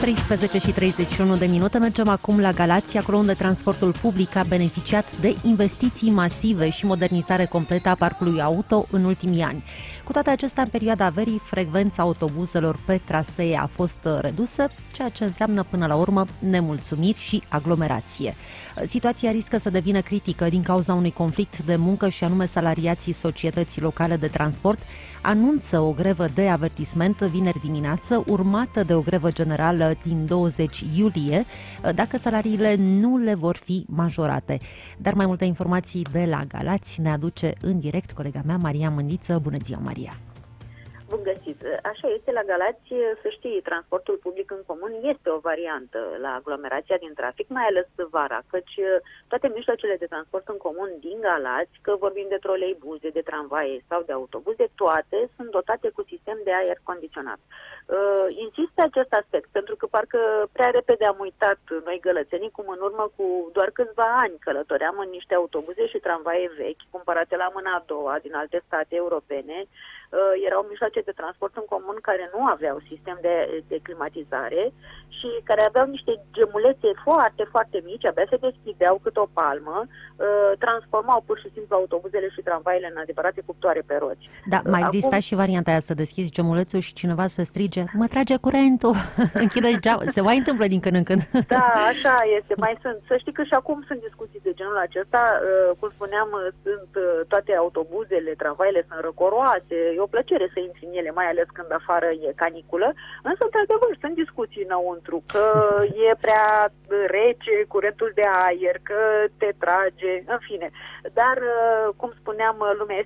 13:31. Mergem acum la Galați, acolo unde transportul public a beneficiat de investiții masive și modernizare completă a parcului auto în ultimii ani. Cu toate acestea, în perioada verii, frecvența autobuzelor pe trasee a fost redusă, ceea ce înseamnă până la urmă nemulțumiri și aglomerație. Situația riscă să devină critică din cauza unui conflict de muncă și anume salariații Societății Locale de Transport anunță o grevă de avertisment vineri dimineață, urmată de o grevă generală din 20 iulie, dacă salariile nu le vor fi majorate. Dar mai multe informații de la Galați ne aduce în direct colega mea, Maria Mândiță. Bună ziua, Maria! Bun găsit! Așa este, la Galați, să știi, transportul public în comun este o variantă la aglomerația din trafic, mai ales vara, căci toate mijloacele de transport în comun din Galați, că vorbim de troleibuze, de tramvaie sau de autobuze, toate sunt dotate cu sistem de aer condiționat. Insist pe acest aspect, pentru că parcă prea repede am uitat noi gălățenii cum în urmă cu doar câțiva ani călătoream în niște autobuze și tramvaie vechi, cumpărate la mâna a doua din alte state europene. Erau mijloace de transport în comun care nu aveau sistem de climatizare și care aveau niște gemulețe foarte, foarte mici, abia se deschideau cât o palmă, transformau pur și simplu autobuzele și tramvaiele în adevărate cuptoare pe roți. Da, mai exista și varianta aia să deschizi gemulețul și cineva să strige: mă trage curentul, închide geamul. Se mai întâmplă din când în când. Da, așa este, mai sunt. Să știi că și acum sunt discuții de genul acesta, cum spuneam, sunt toate autobuzele, tramvaiele sunt răcoroase, e o plăcere să intri în ele, mai ales când afară e caniculă, însă, într-adevăr, sunt discuții înăuntru, că e prea rece curentul de aer, că te trage, în fine. Dar, cum spuneam, lumea